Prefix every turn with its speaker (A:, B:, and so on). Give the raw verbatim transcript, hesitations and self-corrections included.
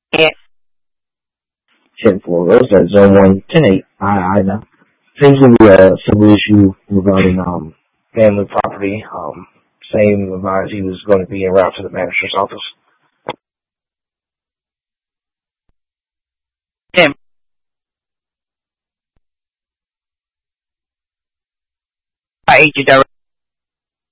A: Yeah.
B: ten four. Those at zone one, ten eight. I, I know. Seems to be a civil issue regarding um family property. Um, same advised he was going to be en route to the magistrate's office.
A: Yeah. By agent